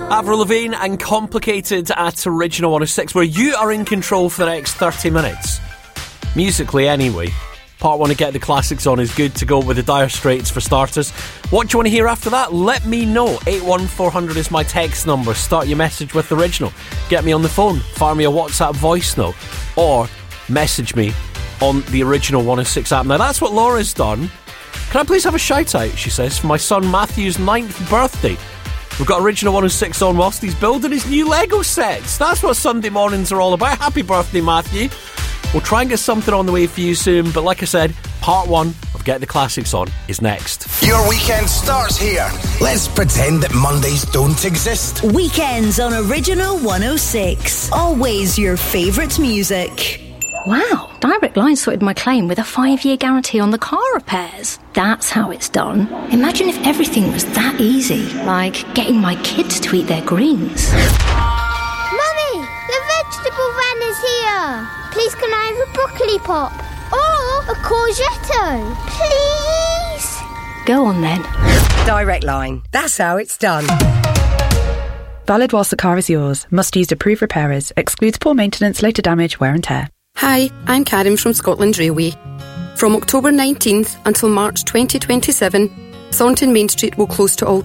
Avril Lavigne and Complicated at Original 106, where you are in control for the next 30 minutes. Musically, anyway. Part 1 of Get the Classics On is good to go with the Dire Straits for starters. What do you want to hear after that? Let me know. 81400 is my text number. Start your message with Original. Get me on the phone. Fire me a WhatsApp voice note. Or message me on the Original 106 app. Now, that's what Laura's done. Can I please have a shout out, she says, for my son Matthew's 9th birthday. We've got Original 106 on whilst he's building his new Lego sets. That's what Sunday mornings are all about. Happy birthday, Matthew. We'll try and get something on the way for you soon, but like I said, part 1 of Get the Classics On is next. Your weekend starts here. Let's pretend that Mondays don't exist. Weekends on Original 106. Always your favourite music. Wow, Direct Line sorted my claim with a 5-year guarantee on the car repairs. That's how it's done. Imagine if everything was that easy, like getting my kids to eat their greens. Mummy, the vegetable van is here. Please can I have a broccoli pop? Or a courgette? Please? Go on then. Direct Line. That's how it's done. Valid whilst the car is yours. Must use approved repairers. Excludes poor maintenance, later damage, wear and tear. Hi, I'm Karen from Scotland Railway. From October 19th until March 2027, Thornton Main Street will close to all